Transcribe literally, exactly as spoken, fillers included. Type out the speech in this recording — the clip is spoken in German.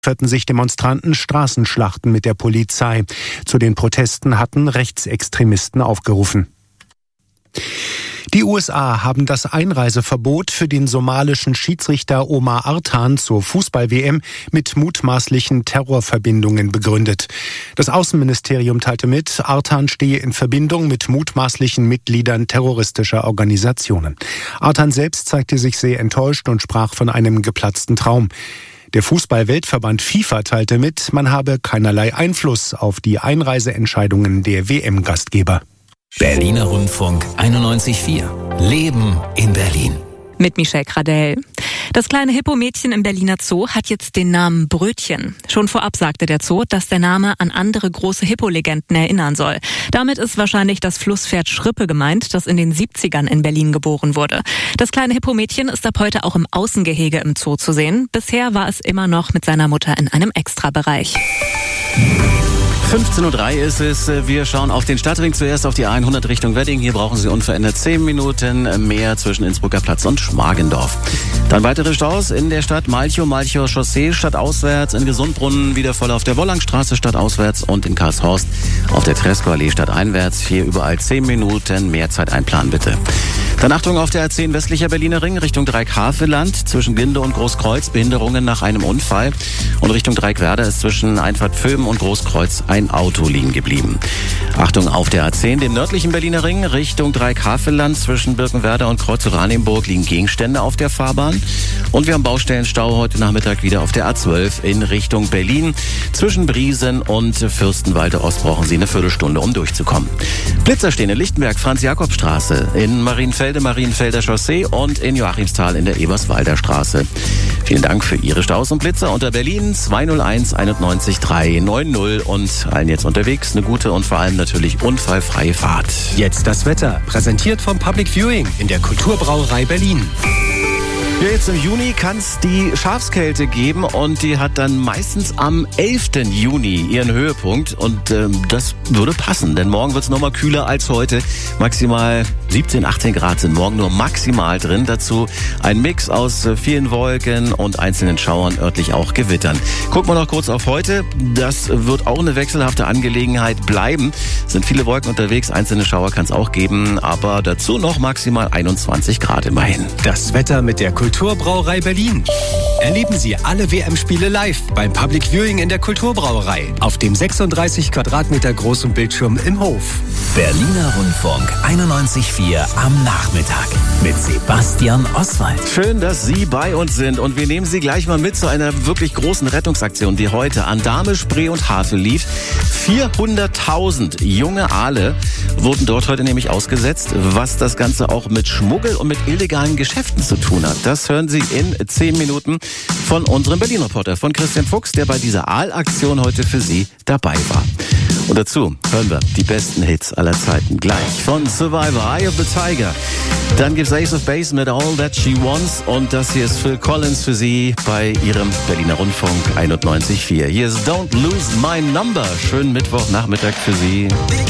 Lieferten sich Demonstranten Straßenschlachten mit der Polizei. Zu den Protesten hatten Rechtsextremisten aufgerufen. Die U S A haben das Einreiseverbot für den somalischen Schiedsrichter Omar Artan zur Fußball-W M mit mutmaßlichen Terrorverbindungen begründet. Das Außenministerium teilte mit, Artan stehe in Verbindung mit mutmaßlichen Mitgliedern terroristischer Organisationen. Artan selbst zeigte sich sehr enttäuscht und sprach von einem geplatzten Traum. Der Fußball-Weltverband FIFA teilte mit, man habe keinerlei Einfluss auf die Einreiseentscheidungen der W M-Gastgeber. Berliner Rundfunk einundneunzig Komma vier. Leben in Berlin. Mit Michelle Gradell. Das kleine Hippo-Mädchen im Berliner Zoo hat jetzt den Namen Brötchen. Schon vorab sagte der Zoo, dass der Name an andere große Hippo-Legenden erinnern soll. Damit ist wahrscheinlich das Flusspferd Schrippe gemeint, das in den siebzigern in Berlin geboren wurde. Das kleine Hippo-Mädchen ist ab heute auch im Außengehege im Zoo zu sehen. Bisher war es immer noch mit seiner Mutter in einem Extrabereich. fünfzehn Uhr drei ist es. Wir schauen auf den Stadtring, zuerst auf die A hundert Richtung Wedding. Hier brauchen Sie unverändert zehn Minuten mehr zwischen Innsbrucker Platz und Schmargendorf. Dann weitere Staus in der Stadt Malchow, Malchower Chaussee, stadtauswärts, in Gesundbrunnen wieder voll auf der Wollangstraße stadtauswärts und in Karlshorst auf der Tresco-Allee stadteinwärts. Hier überall zehn Minuten mehr Zeit einplanen, bitte. Dann Achtung auf der A zehn westlicher Berliner Ring Richtung Dreieck-Havelland. Zwischen Ginde und Großkreuz Behinderungen nach einem Unfall. Und Richtung Dreieck-Werder ist zwischen Einfahrt Vöben und Großkreuz ein Auto liegen geblieben. Achtung auf der A zehn, dem nördlichen Berliner Ring Richtung Dreieck-Havelland. Zwischen Birkenwerder und Kreuz-Oranienburg liegen Gegenstände auf der Fahrbahn. Und wir haben Baustellenstau heute Nachmittag wieder auf der A zwölf in Richtung Berlin. Zwischen Briesen und Fürstenwalde Ost brauchen Sie eine Viertelstunde, um durchzukommen. Blitzer stehen in Lichtenberg, Franz-Jakob-Straße, in Marienfelde, Marienfelder Chaussee und in Joachimsthal in der Eberswalder Straße. Vielen Dank für Ihre Staus und Blitzer unter Berlin zwei null eins einundneunzig drei neun null und allen jetzt unterwegs eine gute und vor allem natürlich unfallfreie Fahrt. Jetzt das Wetter, präsentiert vom Public Viewing in der Kulturbrauerei Berlin. Ja, jetzt im Juni kann es die Schafskälte geben und die hat dann meistens am elften Juni ihren Höhepunkt und ähm, das würde passen, denn morgen wird es nochmal kühler als heute. Maximal siebzehn, achtzehn Grad sind morgen nur maximal drin. Dazu ein Mix aus äh, vielen Wolken und einzelnen Schauern, örtlich auch Gewittern. Gucken wir noch kurz auf heute. Das wird auch eine wechselhafte Angelegenheit bleiben. Es sind viele Wolken unterwegs, einzelne Schauer kann es auch geben, aber dazu noch maximal einundzwanzig Grad immerhin. Das Wetter mit der Kulturbrauerei Berlin. Erleben Sie alle W M-Spiele live beim Public Viewing in der Kulturbrauerei auf dem sechsunddreißig Quadratmeter großen Bildschirm im Hof. Berliner Rundfunk einundneunzig Komma vier am Nachmittag mit Sebastian Oswald. Schön, dass Sie bei uns sind und wir nehmen Sie gleich mal mit zu einer wirklich großen Rettungsaktion, die heute an Dahme, Spree und Havel lief. vierhunderttausend junge Aale wurden dort heute nämlich ausgesetzt, was das Ganze auch mit Schmuggel und mit illegalen Geschäften zu tun hat. Das hören Sie in zehn Minuten von unserem Berlin-Reporter, von Christian Fuchs, der bei dieser Aalaktion heute für Sie dabei war. Und dazu hören wir die besten Hits aller Zeiten gleich von Survivor, Eye of the Tiger. Dann gibt's Ace of Base mit All That She Wants und das hier ist Phil Collins für Sie bei Ihrem Berliner Rundfunk einundneunzig Komma vier. Hier ist Don't Lose My Number. Schönen Mittwochnachmittag für Sie.